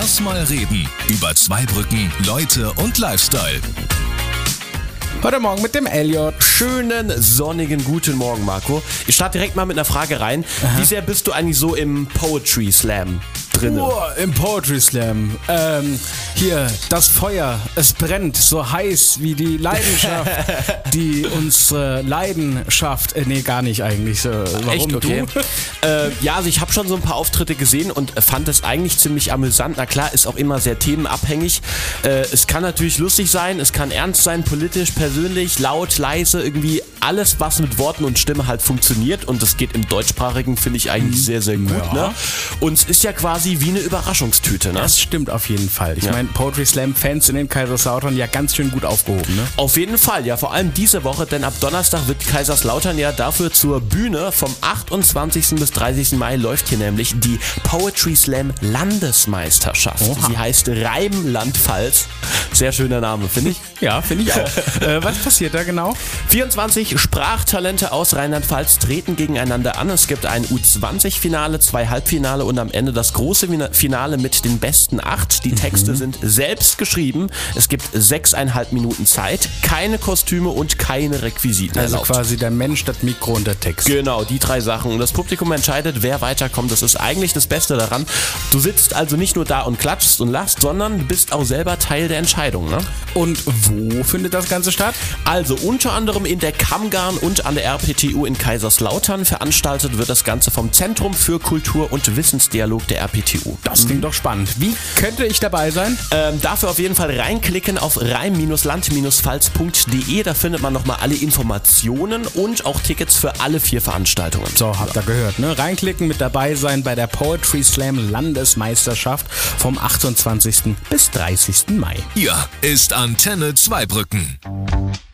Lass mal reden. Über Zweibrücken, Leute und Lifestyle. Heute Morgen mit dem Elliot. Schönen sonnigen guten Morgen, Marco. Ich starte direkt mal mit einer Frage rein. Aha. Wie sehr bist du eigentlich so im Poetry Slam drin? Im Poetry Slam. Hier, das Feuer, es brennt so heiß wie die Leidenschaft, die unsere Leidenschaft. Nee, gar nicht eigentlich. Warum? Echt? Okay. Ja, also ich habe schon so ein paar Auftritte gesehen und fand es eigentlich ziemlich amüsant. Na klar, ist auch immer sehr themenabhängig. Es kann natürlich lustig sein, es kann ernst sein, politisch, persönlich, laut, leise, irgendwie alles, was mit Worten und Stimme halt funktioniert. Und das geht im Deutschsprachigen, finde ich eigentlich sehr, sehr gut. Ja. Ne? Und es ist ja quasi wie eine Überraschungstüte. Ne? Das stimmt auf jeden Fall. Ich meine, Poetry Slam-Fans in den Kaiserslautern ja ganz schön gut aufgehoben. Ne? Auf jeden Fall, ja, vor allem diese Woche, denn ab Donnerstag wird Kaiserslautern ja dafür zur Bühne. Vom 28. bis 30. Mai läuft hier nämlich die Poetry Slam Landesmeisterschaft. Oha. Sie heißt Rheinland-Pfalz. Sehr schöner Name, finde ich. Ja, finde ich auch. Was passiert da genau? 24 Sprachtalente aus Rheinland-Pfalz treten gegeneinander an. Es gibt ein U20-Finale, 2 Halbfinale und am Ende das große Finale mit den besten 8. Die Texte sind selbst geschrieben. Es gibt 6,5 Minuten Zeit, keine Kostüme und keine Requisiten also erlaubt. Quasi der Mensch, das Mikro und der Text. Genau, die 3 Sachen. Und das Publikum entscheidet, wer weiterkommt. Das ist eigentlich das Beste daran. Du sitzt also nicht nur da und klatschst und lachst, sondern du bist auch selber Teil der Entscheidung. Ne? Und wo findet das Ganze statt? Also unter anderem in der Kammgarn und an der RPTU in Kaiserslautern. Veranstaltet wird das Ganze vom Zentrum für Kultur und Wissensdialog der RPTU. Das klingt doch spannend. Wie könnte ich dabei sein? Dafür auf jeden Fall reinklicken auf rhein-land-pfalz.de. Da findet man nochmal alle Informationen und auch Tickets für alle 4 Veranstaltungen. So, habt ihr gehört, ne? Reinklicken, mit dabei sein bei der Poetry Slam Landesmeisterschaft vom 28. bis 30. Mai. Hier ist Antenne Zweibrücken.